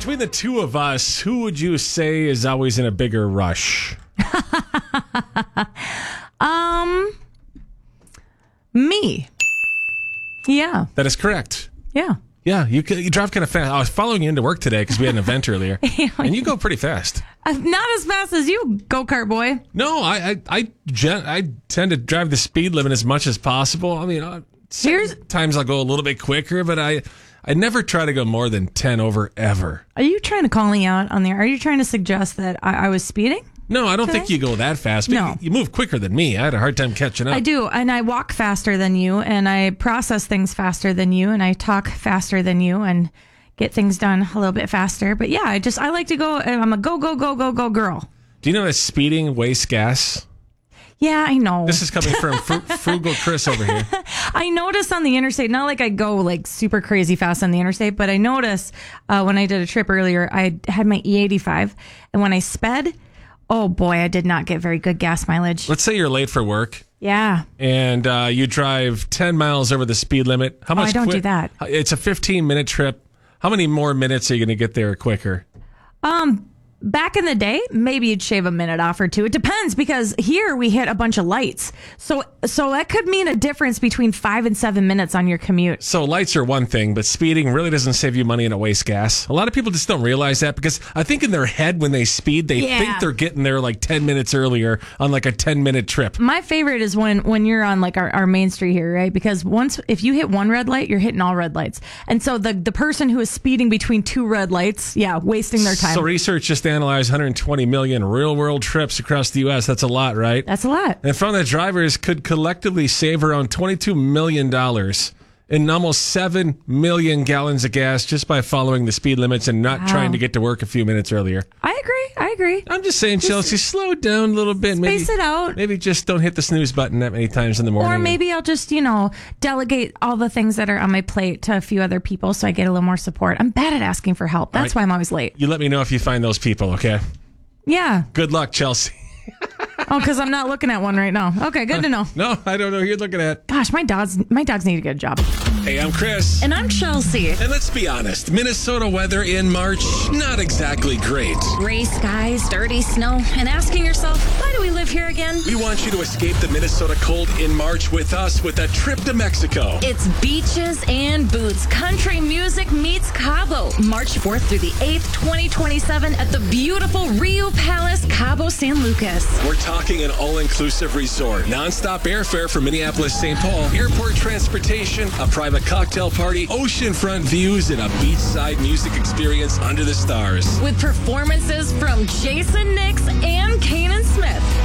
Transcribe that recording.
between the two of us, who would you say is always in a bigger rush? Me. Yeah. That is correct. Yeah. Yeah, you drive kind of fast. I was following you into work today because we had an event earlier, and you go pretty fast. Not as fast as you, go-kart boy. No, I tend to drive the speed limit as much as possible. I mean, sometimes I'll go a little bit quicker, but I never try to go more than 10 over ever. Are you trying to call me out on there? Are you trying to suggest that I was speeding? No, I don't think you go that fast. But No. You move quicker than me. I had a hard time catching up. I do, and I walk faster than you, and I process things faster than you, and I talk faster than you, and get things done a little bit faster. But yeah, I like to go. I'm a go girl. Do you know that speeding wastes gas? Yeah, I know. This is coming from Frugal Chris over here. I noticed on the interstate, not like I go like super crazy fast on the interstate, but I noticed when I did a trip earlier, I had my E85, and when I sped, oh boy, I did not get very good gas mileage. Let's say you're late for work. Yeah. And you drive 10 miles over the speed limit. How much? I don't do that. It's a 15-minute trip. How many more minutes are you going to get there quicker? Back in the day, maybe you'd shave a minute off or two. It depends, because here we hit a bunch of lights. So that could mean a difference between 5 and 7 minutes on your commute. So lights are one thing, but speeding really doesn't save you money and it wastes gas. A lot of people just don't realize that, because I think in their head when they speed, they think they're getting there like 10 minutes earlier on like a 10-minute trip. My favorite is when you're on like our main street here, right? Because if you hit one red light, you're hitting all red lights. And so the person who is speeding between two red lights, wasting their time. So research just analyzed 120 million real-world trips across the U.S. That's a lot, right? That's a lot. And found that drivers could collectively save around $22 million in almost 7 million gallons of gas just by following the speed limits and not trying to get to work a few minutes earlier. I agree. I'm just saying, Chelsea, slow down a little bit. Space it out. Maybe just don't hit the snooze button that many times in the morning. Or maybe I'll just, delegate all the things that are on my plate to a few other people so I get a little more support. I'm bad at asking for help. That's why I'm always late. You let me know if you find those people, okay? Yeah. Good luck, Chelsea. Oh, because I'm not looking at one right now. Okay, good to know. No, I don't know who you're looking at. Gosh, my dogs need to get a job. Hey, I'm Chris. And I'm Chelsea. And let's be honest, Minnesota weather in March, not exactly great. Gray skies, dirty snow, and asking yourself, why do we live here again? We want you to escape the Minnesota cold in March with us with a trip to Mexico. It's beaches and boots. Country music meets Cabo. March 4th through the 8th, 2027 at the beautiful Rio Palace, Cabo San Lucas. We're talking an all-inclusive resort, nonstop airfare from Minneapolis-St. Paul, airport transportation, a private cocktail party, oceanfront views, and a beachside music experience under the stars. With performances from Jason Nix and Kanan Smith.